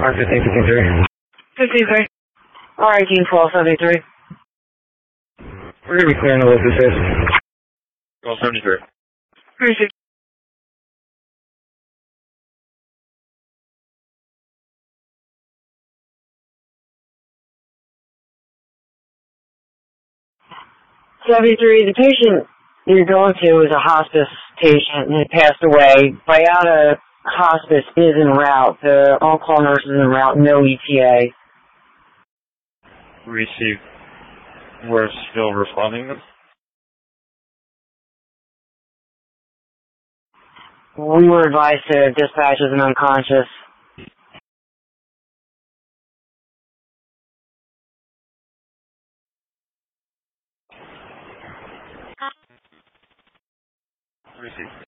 Mark 1553. 53. Alright, Team 1273. We're going to be clearing the local space. 1273. 36. The patient you're going to is a hospice patient and had passed away. Viata Hospice is en route. The on-call nurse is en route, no ETA. Receive. We're still responding then? We were advised to dispatch as an unconscious. Receive.